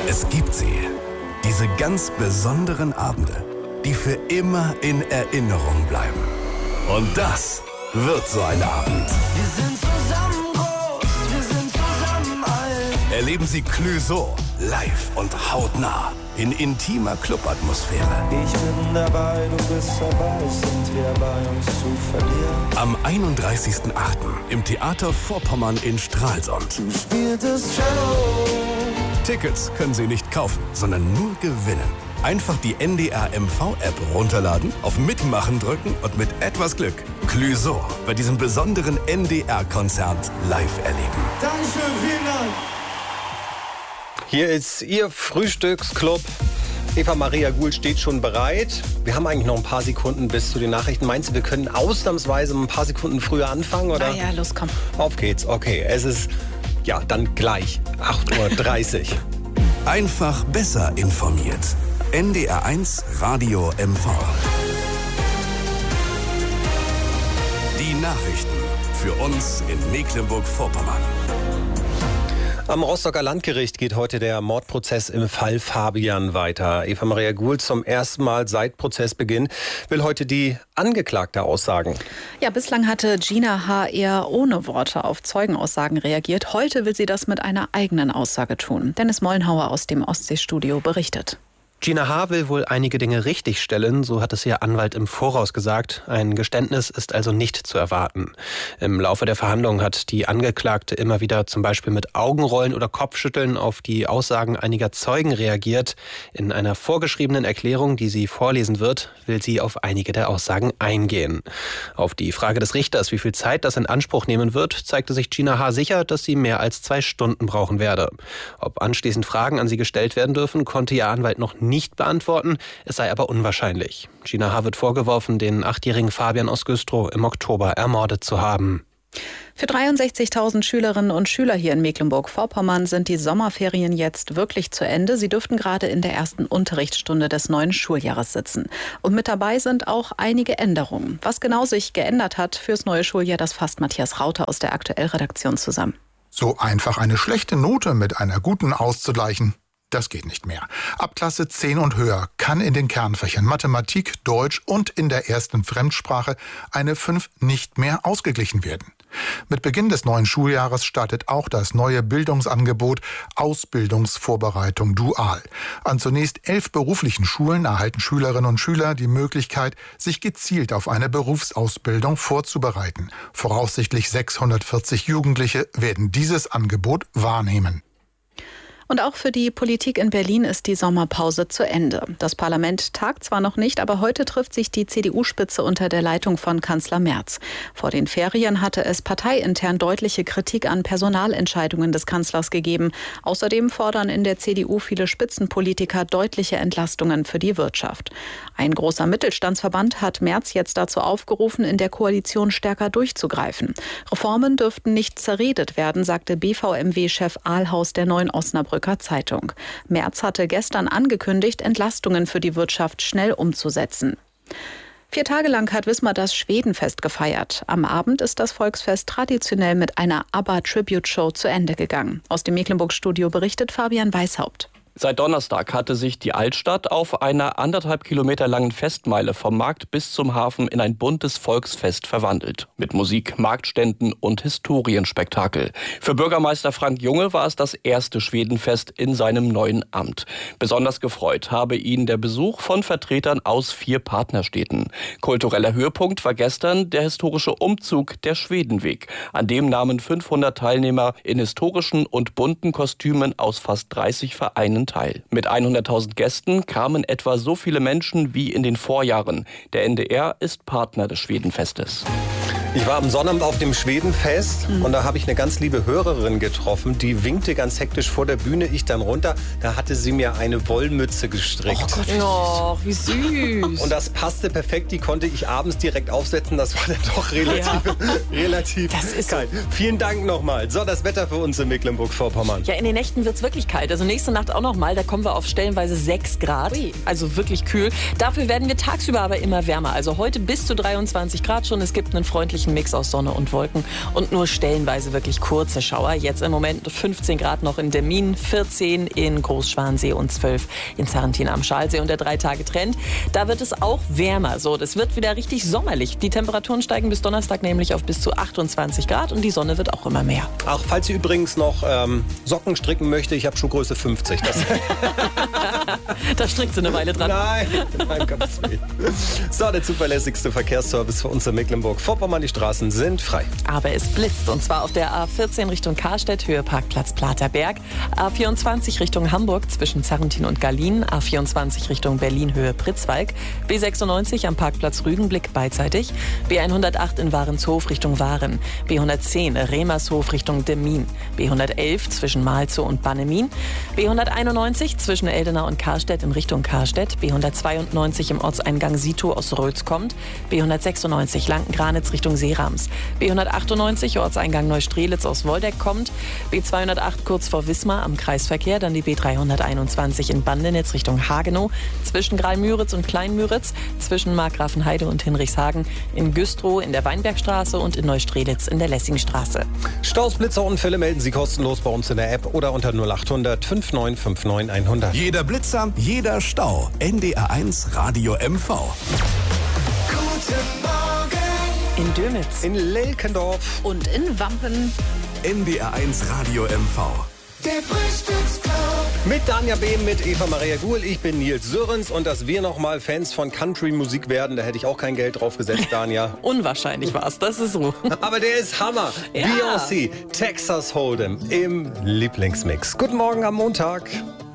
Es gibt sie. Diese ganz besonderen Abende, die für immer in Erinnerung bleiben. Und das wird so ein Abend. Wir sind zusammen groß, wir sind zusammen alt. Erleben Sie Clouseau live und hautnah in intimer Clubatmosphäre. Ich bin dabei, du bist dabei, sind wir bei uns zu verlieren. Am 31.08. im Theater Vorpommern in Stralsund. Du spieltest Cello. Tickets können Sie nicht kaufen, sondern nur gewinnen. Einfach die NDR MV-App runterladen, auf Mitmachen drücken und mit etwas Glück Clouseau bei diesem besonderen NDR-Konzert live erleben. Dankeschön, vielen Dank. Hier ist Ihr Frühstücksclub. Eva-Maria Guhl steht schon bereit. Wir haben eigentlich noch ein paar Sekunden bis zu den Nachrichten. Meinst du, wir können ausnahmsweise ein paar Sekunden früher anfangen? Oder? Na ja, los, komm. Auf geht's. Okay, es ist, ja, dann gleich 8.30 Uhr. Einfach besser informiert. NDR1 Radio MV. Die Nachrichten für uns in Mecklenburg-Vorpommern. Am Rostocker Landgericht geht heute der Mordprozess im Fall Fabian weiter. Eva-Maria Guhl zum ersten Mal seit Prozessbeginn will heute die Angeklagte aussagen. Ja, bislang hatte Gina H. eher ohne Worte auf Zeugenaussagen reagiert. Heute will sie das mit einer eigenen Aussage tun. Dennis Mollenhauer aus dem Ostseestudio berichtet. Gina H. will wohl einige Dinge richtigstellen, so hat es ihr Anwalt im Voraus gesagt. Ein Geständnis ist also nicht zu erwarten. Im Laufe der Verhandlung hat die Angeklagte immer wieder zum Beispiel mit Augenrollen oder Kopfschütteln auf die Aussagen einiger Zeugen reagiert. In einer vorgeschriebenen Erklärung, die sie vorlesen wird, will sie auf einige der Aussagen eingehen. Auf die Frage des Richters, wie viel Zeit das in Anspruch nehmen wird, zeigte sich Gina H. sicher, dass sie mehr als 2 Stunden brauchen werde. Ob anschließend Fragen an sie gestellt werden dürfen, konnte ihr Anwalt noch nicht beantworten, es sei aber unwahrscheinlich. Gina H. wird vorgeworfen, den 8-jährigen Fabian aus Güstrow im Oktober ermordet zu haben. Für 63.000 Schülerinnen und Schüler hier in Mecklenburg-Vorpommern sind die Sommerferien jetzt wirklich zu Ende. Sie dürften gerade in der ersten Unterrichtsstunde des neuen Schuljahres sitzen. Und mit dabei sind auch einige Änderungen. Was genau sich geändert hat fürs neue Schuljahr, das fasst Matthias Rauter aus der Aktuell-Redaktion zusammen. So einfach eine schlechte Note mit einer guten auszugleichen, das geht nicht mehr. Ab Klasse 10 und höher kann in den Kernfächern Mathematik, Deutsch und in der ersten Fremdsprache eine 5 nicht mehr ausgeglichen werden. Mit Beginn des neuen Schuljahres startet auch das neue Bildungsangebot Ausbildungsvorbereitung Dual. An zunächst 11 beruflichen Schulen erhalten Schülerinnen und Schüler die Möglichkeit, sich gezielt auf eine Berufsausbildung vorzubereiten. Voraussichtlich 640 Jugendliche werden dieses Angebot wahrnehmen. Und auch für die Politik in Berlin ist die Sommerpause zu Ende. Das Parlament tagt zwar noch nicht, aber heute trifft sich die CDU-Spitze unter der Leitung von Kanzler Merz. Vor den Ferien hatte es parteiintern deutliche Kritik an Personalentscheidungen des Kanzlers gegeben. Außerdem fordern in der CDU viele Spitzenpolitiker deutliche Entlastungen für die Wirtschaft. Ein großer Mittelstandsverband hat Merz jetzt dazu aufgerufen, in der Koalition stärker durchzugreifen. Reformen dürften nicht zerredet werden, sagte BVMW-Chef Ahlhaus der Neuen Osnabrücker Zeitung. Merz hatte gestern angekündigt, Entlastungen für die Wirtschaft schnell umzusetzen. 4 Tage lang hat Wismar das Schwedenfest gefeiert. Am Abend ist das Volksfest traditionell mit einer ABBA-Tribute-Show zu Ende gegangen. Aus dem Mecklenburg-Studio berichtet Fabian Weishaupt. Seit Donnerstag hatte sich die Altstadt auf einer 1,5 Kilometer langen Festmeile vom Markt bis zum Hafen in ein buntes Volksfest verwandelt. Mit Musik, Marktständen und Historienspektakel. Für Bürgermeister Frank Junge war es das erste Schwedenfest in seinem neuen Amt. Besonders gefreut habe ihn der Besuch von Vertretern aus 4 Partnerstädten. Kultureller Höhepunkt war gestern der historische Umzug der Schwedenweg. An dem nahmen 500 Teilnehmer in historischen und bunten Kostümen aus fast 30 Vereinen teil. Mit 100.000 Gästen kamen etwa so viele Menschen wie in den Vorjahren. Der NDR ist Partner des Schwedenfestes. Ich war am Sonnabend auf dem Schwedenfest und da habe ich eine ganz liebe Hörerin getroffen, die winkte ganz hektisch vor der Bühne, ich dann runter. Da hatte sie mir eine Wollmütze gestrickt. Oh Gott, oh, wie süß. Und das passte perfekt, die konnte ich abends direkt aufsetzen. Das war dann doch relativ das ist kalt. So. Vielen Dank nochmal. So, das Wetter für uns in Mecklenburg-Vorpommern. Ja, in den Nächten wird es wirklich kalt. Also nächste Nacht auch nochmal. Da kommen wir auf stellenweise 6 Grad. Ui. Also wirklich kühl. Dafür werden wir tagsüber aber immer wärmer. Also heute bis zu 23 Grad schon. Es gibt einen freundlichen ein Mix aus Sonne und Wolken und nur stellenweise wirklich kurze Schauer. Jetzt im Moment 15 Grad noch in Demmin, 14 in Großschwansee und 12 in Sarrentin am Schalsee. Und der 3-Tage-Trend, da wird es auch wärmer. So, das wird wieder richtig sommerlich. Die Temperaturen steigen bis Donnerstag nämlich auf bis zu 28 Grad und die Sonne wird auch immer mehr. Ach, falls ihr übrigens noch Socken stricken möchte, ich habe Schuhgröße 50. Da strickt sie eine Weile dran. Nein, Gottes Willen. So, der zuverlässigste Verkehrsservice für uns in Mecklenburg-Vorpommern. Die Straßen sind frei. Aber es blitzt und zwar auf der A14 Richtung Karstedt, Höhe Parkplatz Platerberg, A24 Richtung Hamburg zwischen Sarrentin und Gallien, A24 Richtung Berlin, Höhe Pritzwalk, B96 am Parkplatz Rügenblick beidseitig, B108 in Warenshof Richtung Waren, B110 Remershof Richtung Demmin, B111 zwischen Malzow und Bannemin, B191 zwischen Eldenau und Karstedt in Richtung Karstedt, B192 im Ortseingang Sito aus Rötz kommt, B196 Lanken-Granitz Richtung Seerams, B198 Ortseingang Neustrelitz aus Woldeck kommt, B208 kurz vor Wismar am Kreisverkehr, dann die B321 in Bandenitz Richtung Hagenow, zwischen Graal-Müritz und Klein-Müritz, zwischen Markgrafenheide und Hinrichshagen, in Güstrow in der Weinbergstraße und in Neustrelitz in der Lessingstraße. Staus, Blitzer, Unfälle melden Sie kostenlos bei uns in der App oder unter 0800 5959 100. Jeder Blitzer, jeder Stau. NDR1 Radio MV. Guten Morgen. In Dömitz, In Lelkendorf. Und in Wampen. NDR1 Radio MV. Der Frühstücksclub. Mit Danja Behm, mit Eva Maria Guhl. Ich bin Nils Sörens. Und dass wir noch mal Fans von Country-Musik werden, da hätte ich auch kein Geld drauf gesetzt, Danja. unwahrscheinlich war's, das ist so. Aber der ist Hammer. Ja. Beyoncé, Texas Hold'em im Lieblingsmix. Guten Morgen am Montag.